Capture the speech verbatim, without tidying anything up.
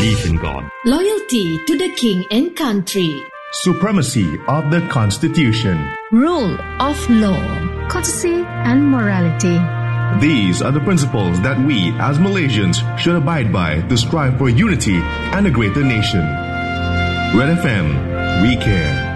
belief in God, loyalty to the king and country, supremacy of the Constitution, rule of law, courtesy and morality. These are the principles that we as Malaysians should abide by to strive for unity and a greater nation. Red F M, we care.